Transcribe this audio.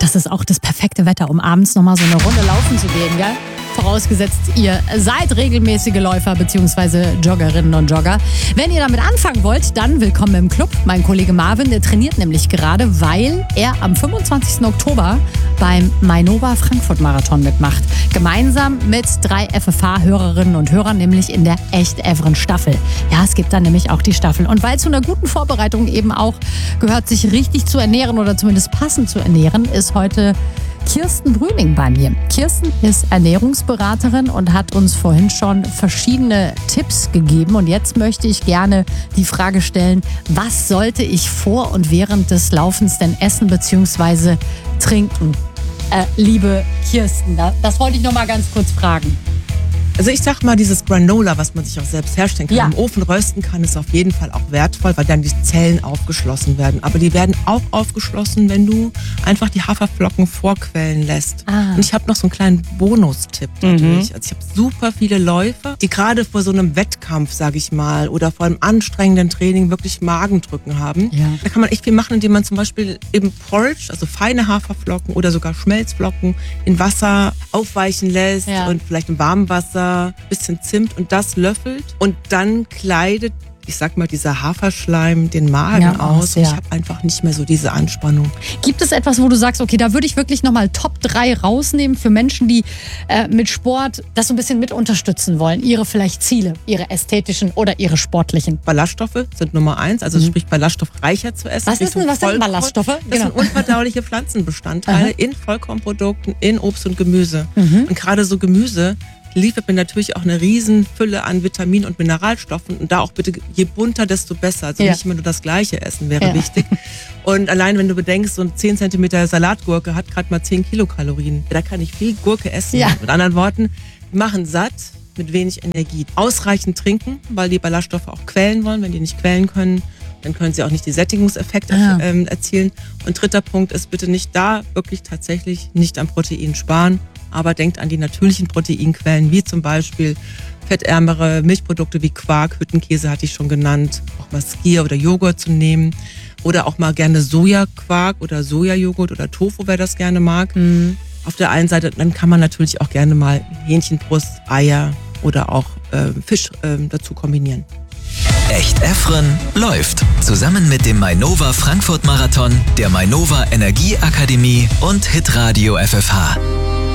Das ist auch das perfekte Wetter, um abends nochmal so eine Runde laufen zu gehen, gell? Vorausgesetzt, ihr seid regelmäßige Läufer bzw. Joggerinnen und Jogger. Wenn ihr damit anfangen wollt, dann willkommen im Club. Mein Kollege Marvin, der trainiert nämlich gerade, weil er am 25. Oktober beim Mainova Frankfurt Marathon mitmacht. Gemeinsam mit 3 FFH-Hörerinnen und Hörern, nämlich in der Echt-Evren-Staffel. Ja, es gibt dann nämlich auch die Staffel. Und weil zu einer guten Vorbereitung eben auch gehört, sich richtig zu ernähren oder zumindest passend zu ernähren, ist heute Kirsten Brüning bei mir. Kirsten ist Ernährungsberaterin und hat uns vorhin schon verschiedene Tipps gegeben. Und jetzt möchte ich gerne die Frage stellen, was sollte ich vor und während des Laufens denn essen bzw. trinken? Liebe Kirsten, das wollte ich noch mal ganz kurz fragen. Also ich sag mal, dieses Granola, was man sich auch selbst herstellen kann, im Ofen rösten kann, ist auf jeden Fall auch wertvoll, weil dann die Zellen aufgeschlossen werden. Aber die werden auch aufgeschlossen, wenn du einfach die Haferflocken vorquellen lässt. Und ich habe noch so einen kleinen Bonustipp natürlich. Also ich habe super viele Läufer, die gerade vor so einem Wettkampf, sage ich mal, oder vor einem anstrengenden Training wirklich Magendrücken haben. Ja. Da kann man echt viel machen, indem man zum Beispiel eben Porridge, also feine Haferflocken oder sogar Schmelzflocken in Wasser aufweichen lässt und vielleicht im warmen Wasser, bisschen Zimt und das löffelt und dann kleidet, ich sag mal, dieser Haferschleim den Magen aus und ich habe einfach nicht mehr so diese Anspannung. Gibt es etwas, wo du sagst, okay, da würde ich wirklich nochmal Top 3 rausnehmen für Menschen, die mit Sport das so ein bisschen mit unterstützen wollen? Ihre vielleicht Ziele, ihre ästhetischen oder ihre sportlichen? Ballaststoffe sind Nummer 1, also sprich ballaststoffreicher zu essen. Was sind Ballaststoffe? Das sind unverdauliche Pflanzenbestandteile in Vollkornprodukten, in Obst und Gemüse. Und gerade so Gemüse liefert mir natürlich auch eine Riesenfülle an Vitaminen und Mineralstoffen. Und da auch bitte, je bunter, desto besser. Also nicht immer nur das Gleiche essen wäre wichtig. Und allein, wenn du bedenkst, so ein 10 cm Salatgurke hat gerade mal 10 Kilokalorien. Da kann ich viel Gurke essen. Ja. Mit anderen Worten, die machen satt mit wenig Energie. Ausreichend trinken, weil die Ballaststoffe auch quellen wollen. Wenn die nicht quellen können, dann können sie auch nicht die Sättigungseffekte erzielen. Und dritter Punkt ist, bitte nicht da wirklich tatsächlich nicht am Protein sparen. Aber denkt an die natürlichen Proteinquellen, wie zum Beispiel fettärmere Milchprodukte wie Quark, Hüttenkäse hatte ich schon genannt, auch mal Skyr oder Joghurt zu nehmen. Oder auch mal gerne Sojaquark oder Sojajoghurt oder Tofu, wer das gerne mag. Auf der einen Seite, dann kann man natürlich auch gerne mal Hähnchenbrust, Eier oder auch Fisch dazu kombinieren. Echt-Evren läuft zusammen mit dem Mainova Frankfurt Marathon, der Mainova Energieakademie und Hitradio FFH.